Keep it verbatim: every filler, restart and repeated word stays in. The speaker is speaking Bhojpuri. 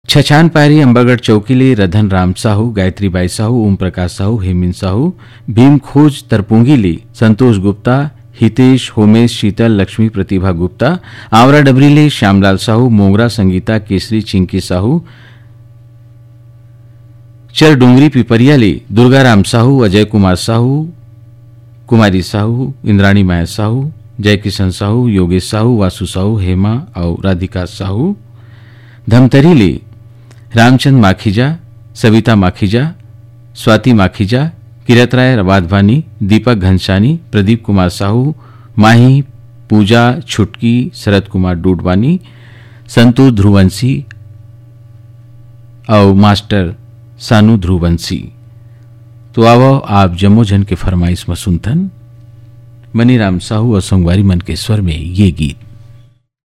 छछान पायरी अंबागढ़ चौकीले रधन राम साहू, गायत्री बाई साहू, ओम प्रकाश साहू, हेमिन साहू, भीम खोज तरपुंगीले संतोष गुप्ता, हितेश, होमेश, शीतल, लक्ष्मी, प्रतिभा गुप्ता, आवरा डबरीले श्यामलाल साहू, मोगरा संगीता, केसरी, चिंकी साहू, चर डोंगरी पिपरियाले दुर्गाराम साहू, अजय कुमार साहू, कुमारी साहू, इंद्राणी माया साहू, जय किशन साहू, योगेश साहू, वासु साहू, हेमा और राधिका साहू, धमतरीले रामचंद माखीजा, सविता माखीजा, स्वाति माखीजा, किरतराय वाधवानी, दीपक घनशानी, प्रदीप कुमार साहू, माही, पूजा छुटकी, शरद कुमार डूडवानी, संतोष ध्रुवंशी और मास्टर सानू ध्रुवंशी। तो आवो आप जमोजन के फरमाइश में सुनतन मनीराम साहू और संगवारी मन के स्वर में ये गीत।